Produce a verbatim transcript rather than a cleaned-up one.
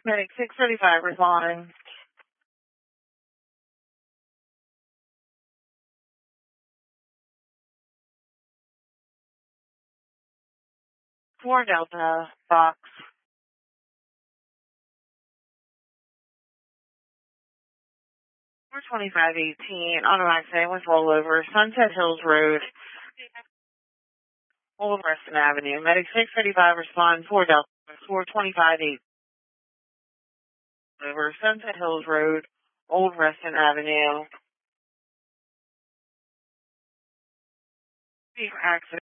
Medic six thirty-five responding. four Delta, Fox. four twenty-five eighteen, automatic say with rollover, Sunset Hills Road, Old Reston Avenue. Medic six thirty-five respond, four Delta, four twenty-five eighteen. Over Sunset Hills Road, Old Reston Avenue. Access.